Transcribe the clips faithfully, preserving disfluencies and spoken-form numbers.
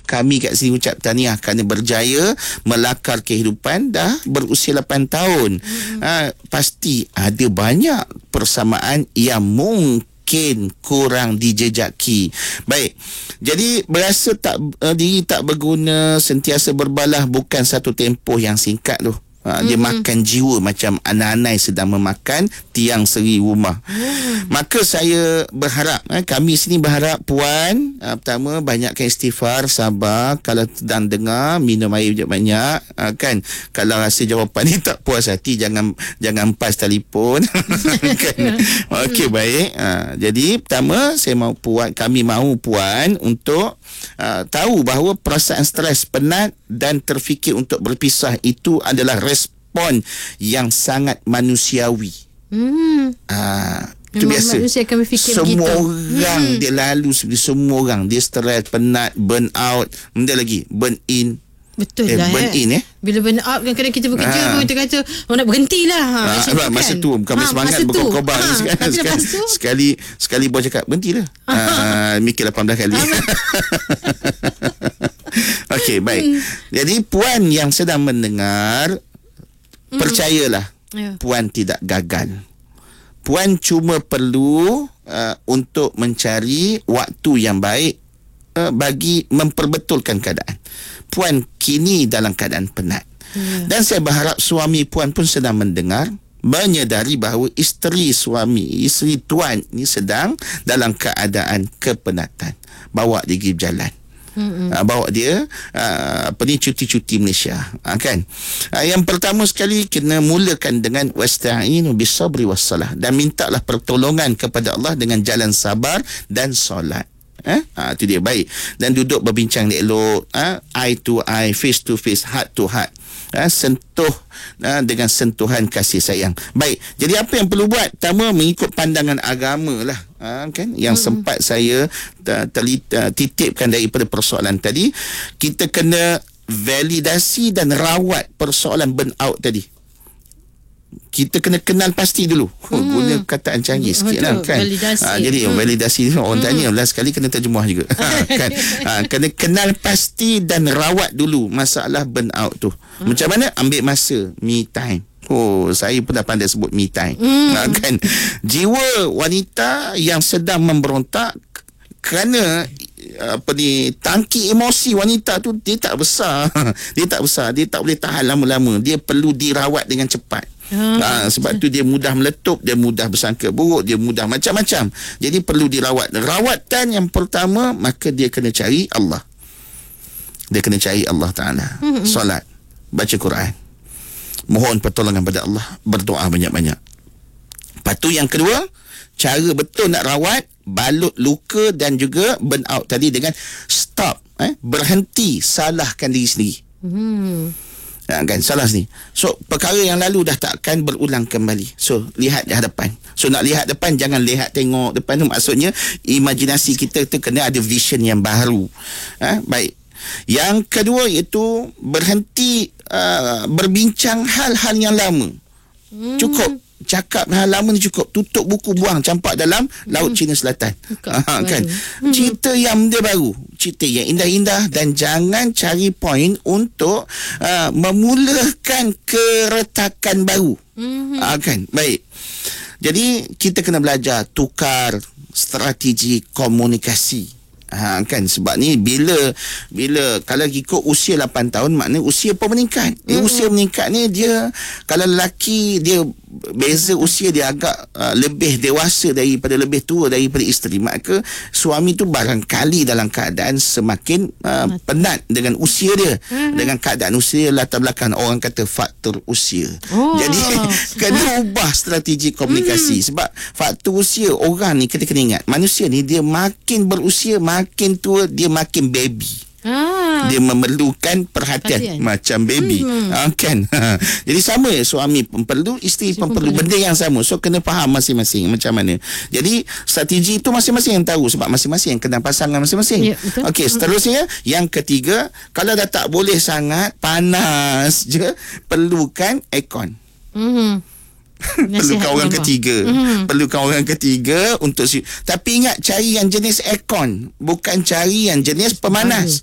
kami kat sini ucap tahniah kerana berjaya melakar kehidupan dah berusia lapan tahun. Hmm. Ha, pasti ada banyak persamaan yang mungkin kurang dijejaki. Baik. Jadi berasa tak uh, diri tak berguna, sentiasa berbalah bukan satu tempoh yang singkat tu. Ha, dia mm-hmm. makan jiwa macam anak-anak sedang memakan tiang seri rumah. Mm. Maka saya berharap, eh, kami sini berharap Puan, uh, pertama banyakkan istighfar, sabar. Kalau sedang dengar, minum air banyak-banyak. Uh, kan? Kalau rasa jawapan ni tak puas hati, jangan jangan pas telefon. Kan? Okey, baik. Uh, jadi pertama saya mau Puan, kami mahu Puan untuk uh, tahu bahawa perasaan stres, penat dan terfikir untuk berpisah itu adalah respon yang sangat manusiawi. Hmm. Ah, itu biasa. Manusia akan berfikir semua begitu. Orang hmm. dia lalu seperti semua orang. Dia stres, penat, burn out, benda lagi, burn in. Betul eh, lah burn eh. in eh. Bila burn out kadang-kadang kita bekerja ha. pun kita kata oh, nak berhenti lah. Ha, ha, kan? Masa tu bukan ha, semangat berkobar ha, sekali, sekali, sekali sekali bos cakap berhentilah. Ha, mikir lapan belas kali. Okey, baik. Hmm. Jadi Puan yang sedang mendengar, hmm. percayalah, yeah. Puan tidak gagal. Puan cuma perlu uh, untuk mencari waktu yang baik uh, bagi memperbetulkan keadaan. Puan kini dalam keadaan penat. Yeah. Dan saya berharap suami Puan pun sedang mendengar, menyedari bahawa isteri suami, isteri Tuan ni sedang dalam keadaan kepenatan. Bawa dia pergi berjalan. Hmm. Uh, bawa dia uh, apa ni cuti-cuti Malaysia, uh, kan. Uh, yang pertama sekali kena mulakan dengan wasta'inu bisabri wassalah, dan mintalah pertolongan kepada Allah dengan jalan sabar dan solat. Eh? Ha, itu dia, baik. Dan duduk berbincang elok, ha? Eye to eye, face to face, heart to heart. Ha, sentuh ha, dengan sentuhan kasih sayang. Baik, jadi apa yang perlu buat? Pertama, mengikut pandangan agama lah, ha, kan, yang hmm. sempat saya uh, terli, uh, titipkan daripada persoalan tadi. Kita kena validasi dan rawat persoalan burnout tadi. Kita kena kenal pasti dulu. Oh, hmm. Guna kataan canggih sikit lah, kan. Validasi. Ha, jadi hmm. validasi orang hmm. tanya last sekali kena terjemuh juga. Ha, kan. Ha, kena kenal pasti dan rawat dulu masalah burnout tu. Hmm. Macam mana? Ambil masa, me time. Oh, saya pun dah pandai sebut me time. Hmm. Ha, kan. Jiwa wanita yang sedang memberontak kerana apa ni, tangki emosi wanita tu dia tak besar. Dia tak besar, dia tak boleh tahan lama-lama. Dia perlu dirawat dengan cepat. Hmm. Ha, sebab tu dia mudah meletup, dia mudah bersangka buruk, dia mudah macam-macam. Jadi perlu dirawat. Rawatan yang pertama, maka dia kena cari Allah. Dia kena cari Allah Ta'ala. Hmm. Solat, baca Quran, mohon pertolongan pada Allah, berdoa banyak-banyak. Lepas tu yang kedua, cara betul nak rawat balut luka dan juga burnout tadi dengan stop, eh, berhenti salahkan diri sendiri. Hmm. Ha, kan, salah sendiri. So perkara yang lalu dah takkan berulang kembali. So lihat di hadapan. So nak lihat depan, jangan lihat tengok depan tu. Maksudnya imajinasi kita tu kena ada vision yang baru. Ha, baik. Yang kedua iaitu berhenti uh, berbincang hal-hal yang lama. Hmm. Cukup cakap hal lama ni cukup. Tutup buku, buang, campak dalam Laut Cina Selatan. Ha, kan. Hmm. Cerita yang dia baru, cerita yang indah-indah, dan jangan cari poin untuk uh, memulakan keretakan baru. Hmm. Ha, kan. Baik. Jadi kita kena belajar tukar strategi komunikasi. Ha, kan, sebab ni bila bila kalau ikut usia lapan tahun, maknanya usia pun meningkat. Eh, mm-hmm. Usia meningkat ni dia, kalau lelaki dia beza usia dia agak uh, lebih dewasa daripada, lebih tua daripada isteri, maka suami tu barangkali dalam keadaan semakin uh, penat dengan usia dia. Mm-hmm. Dengan keadaan usia, latar belakang orang kata faktor usia. Oh. Jadi kena ubah strategi komunikasi. Mm-hmm. Sebab faktor usia orang ni, kita kena ingat, manusia ni dia makin berusia, makin tua, dia makin baby. Ah. Dia memerlukan perhatian, perhatian. Macam baby. Hmm. Ha, kan. Ha. Jadi sama ya, suami pun perlu, isteri pun perlu, benda yang sama. So kena faham masing-masing macam mana. Jadi strategi itu masing-masing yang tahu, sebab masing-masing yang kenal pasangan masing-masing. Ya, okey, seterusnya yang ketiga, kalau dah tak boleh sangat panas je, perlukan aircon. Hmm. Perlukan orang Allah. ketiga mm. Perlukan orang ketiga untuk si- tapi ingat, cari yang jenis aircon, bukan cari yang jenis pemanas. Bukan,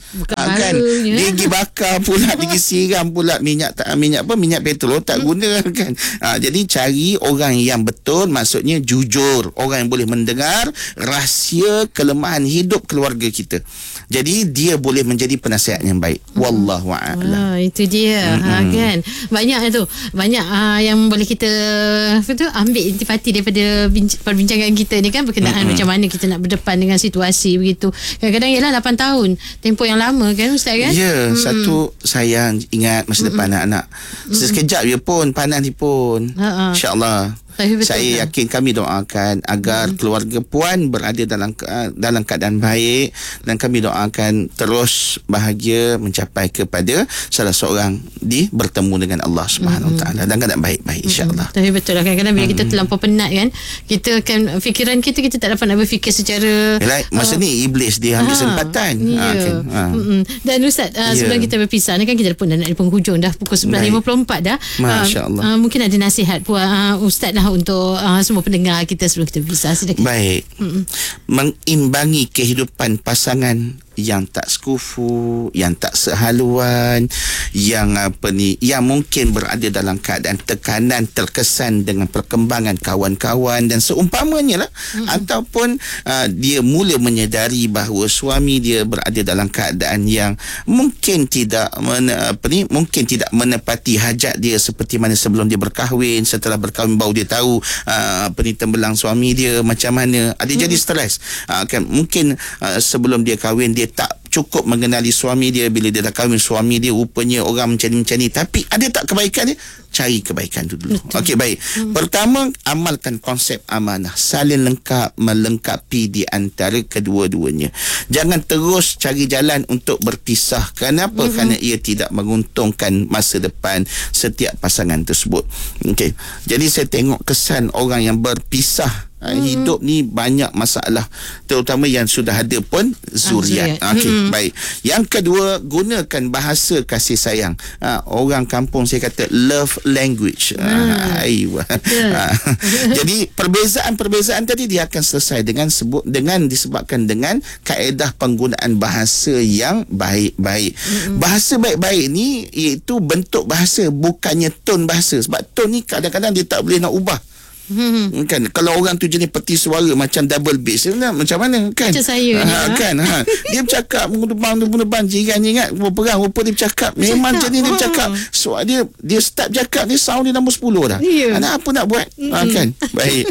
ha, kan dia pergi bakar pula, dia pergi siram pula minyak tak minyak apa minyak petrol tak hmm. guna kan. Ha, jadi cari orang yang betul, maksudnya jujur, orang yang boleh mendengar rahsia kelemahan hidup keluarga kita. Jadi dia boleh menjadi penasihat yang baik. Hmm. Wallahu a'lam. Ah, itu dia. Hmm. Ha, kan. Banyak tu. Banyak uh, yang boleh kita apa tu ambil intisari daripada binc- perbincangan kita ni kan, berkenaan hmm. macam mana kita nak berdepan dengan situasi begitu. Kadang-kadang ialah lapan tahun, tempoh yang lama kan Ustaz kan? Ya, hmm. satu sayang ingat masa depan hmm. anak-anak. Sekejap je pun panas ni pun. Ha-ha. InsyaAllah. Betul, saya kan? Yakin kami doakan agar hmm. keluarga Puan berada dalam dalam keadaan baik, dan kami doakan terus bahagia mencapai kepada salah seorang di bertemu dengan Allah Subhanahu Wa Taala dan keadaan baik-baik insya-Allah. Tapi betul lah, kadang-kadang bila hmm. kita terlampau penat kan, kita kan fikiran kita kita tak dapat nak berfikir secara Yalah, masa uh, ni iblis dia ambil kesempatan. Ya. Ha, kan? ha. Dan Ustaz, uh, sebelum yeah. kita berpisah ni kan, kita pun dah nak di penghujung dah, pukul sebelas lima puluh empat dah. Masya-Allah. Uh, uh, mungkin ada nasihat Puan uh, Ustaz dah untuk uh, semua pendengar kita sebelum kita berpisah. Silakan. Baik. Mm-mm. Mengimbangi kehidupan pasangan yang tak sekufu, yang tak sehaluan, yang apa ni, yang mungkin berada dalam keadaan tekanan, terkesan dengan perkembangan kawan-kawan dan seumpamanya lah. Mm-hmm. Ataupun uh, dia mula menyedari bahawa suami dia berada dalam keadaan yang mungkin tidak men, apa ni, mungkin tidak menepati hajat dia seperti mana sebelum dia berkahwin. Setelah berkahwin baru dia tahu uh, apa ni, tembelang suami dia macam mana. Ada mm-hmm. jadi stres. Uh, kan mungkin uh, sebelum dia kahwin dia tak cukup mengenali suami dia. Bila dia dah kahwin, suami dia rupanya orang macam ni macam ni, tapi ada tak kebaikan dia? Cari kebaikan tu dulu. Okey, baik. Hmm. Pertama, amalkan konsep amanah, saling lengkap, melengkapi di antara kedua-duanya. Jangan terus cari jalan untuk berpisah. Kenapa? Hmm. Kerana ia tidak menguntungkan masa depan setiap pasangan tersebut. Okey. Jadi saya tengok kesan orang yang berpisah. Hmm. Hidup ni banyak masalah, terutama yang sudah ada pun zuriat. Ah, Okey, hmm. baik. Yang kedua, gunakan bahasa kasih sayang. Ha, orang kampung saya kata love language. Hmm. Ha, ha. Jadi perbezaan-perbezaan tadi dia akan selesai dengan sebut dengan disebabkan dengan kaedah penggunaan bahasa yang baik-baik. Hmm. Bahasa baik-baik ni iaitu bentuk bahasa, bukannya tone bahasa. Sebab tone ni kadang-kadang dia tak boleh nak ubah. Hmm. Kan kalau orang tu jenis peti suara macam double bass, macam mana kan? Macam saya ha, ni, kan ha. Dia bercakap mengubah-ubah jiran ingat perang rupa dia bercakap memang bercakap. jenis dia bercakap. So dia dia start bercakap ni sound dia nombor sepuluh dah. Yeah. Ada apa nak buat? Hmm. Ha, kan? Baik.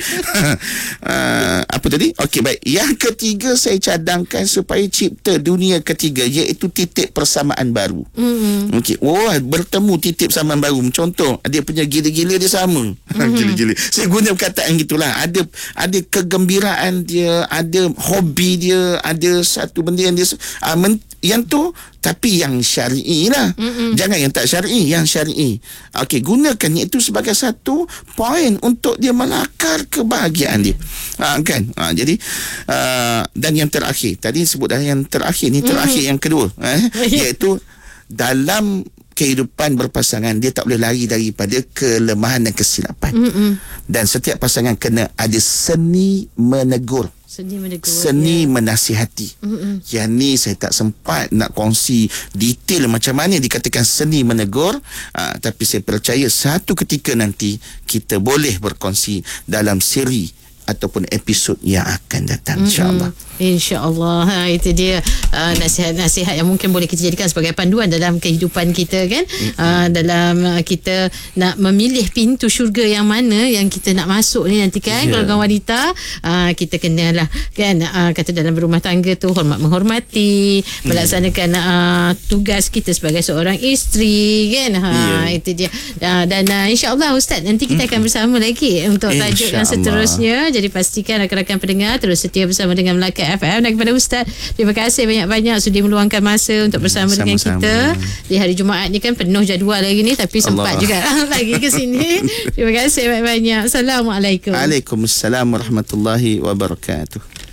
uh, apa tadi? Okey, baik. Yang ketiga saya cadangkan supaya cipta dunia ketiga, iaitu titik persamaan baru. Hmm. Okey. Oh, bertemu titik persamaan baru. Contoh, dia punya gila-gila dia sama. Hmm. Gila-gila. Saya guna perkataan gitulah. Ada ada kegembiraan dia, ada hobi dia, ada satu benda yang dia uh, men, yang tu tapi yang syar'i lah. Mm-mm. Jangan yang tak syar'i, yang syar'i. Okey, gunakan itu sebagai satu poin untuk dia melakar kebahagiaan dia. Ha, kan? Ha, jadi uh, dan yang terakhir, tadi sebut dah yang terakhir ni, terakhir mm-hmm. yang kedua eh, iaitu dalam kehidupan berpasangan dia tak boleh lari daripada kelemahan dan kesilapan. Mm-mm. Dan setiap pasangan kena ada seni menegur. Seni menegur. Seni ya. Menasihati. Mm-mm. Yang ni saya tak sempat nak kongsi detail macam mana dikatakan seni menegur. Uh, tapi saya percaya satu ketika nanti kita boleh berkongsi dalam siri ataupun episod yang akan datang, insya-Allah. InsyaAllah. Ha, itu dia uh, nasihat-nasihat yang mungkin boleh kita jadikan sebagai panduan dalam kehidupan kita kan. Mm-hmm. Uh, dalam uh, kita nak memilih pintu syurga yang mana yang kita nak masuk ni nanti kan. Yeah. Kalau wanita uh, kita kenalah kan, uh, kata dalam berumah tangga tu hormat menghormati, mm. melaksanakan uh, tugas kita sebagai seorang isteri kan. Ha, yeah. Itu dia. Uh, dan uh, insya-Allah Ustaz, nanti kita akan bersama lagi untuk tajuk yang seterusnya. Jadi pastikan rakan-rakan pendengar terus setia bersama dengan Melaka F M. Dan kepada Ustaz, terima kasih banyak-banyak sudah meluangkan masa untuk bersama Sama-sama. dengan kita di hari Jumaat ni kan, penuh jadual lagi ni, tapi sempat Allah. juga lagi ke sini. Terima kasih banyak-banyak. Assalamualaikum. Waalaikumsalam warahmatullahi wabarakatuh.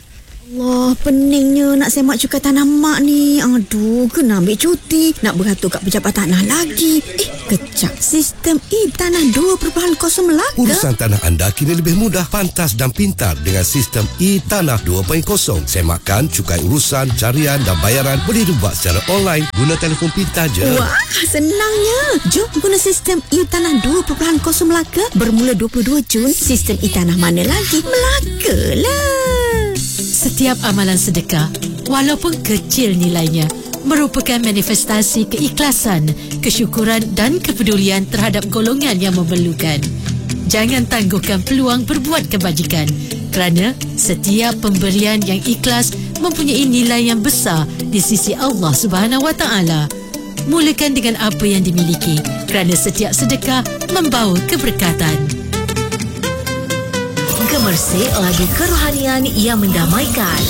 Allah, peningnya nak semak cukai tanah mak ni. Aduh, kena ambil cuti. Nak beratur kat pejabat tanah lagi. Eh, kecap. Sistem e-Tanah dua titik kosong Melaka. Urusan tanah anda kini lebih mudah, pantas dan pintar dengan sistem e-Tanah dua titik kosong. Semakan cukai urusan, carian dan bayaran boleh dibuat secara online guna telefon pintar je. Wah, senangnya. Jom guna sistem e-Tanah dua titik kosong Melaka bermula dua puluh dua Jun. Sistem e-Tanah mana lagi? Melaka lah. Setiap amalan sedekah, walaupun kecil nilainya, merupakan manifestasi keikhlasan, kesyukuran dan kepedulian terhadap golongan yang memerlukan. Jangan tangguhkan peluang berbuat kebajikan, kerana setiap pemberian yang ikhlas mempunyai nilai yang besar di sisi Allah Subhanahu Wa Taala. Mulakan dengan apa yang dimiliki, kerana setiap sedekah membawa keberkatan. Gemersik lagu kerohanian yang mendamaikan.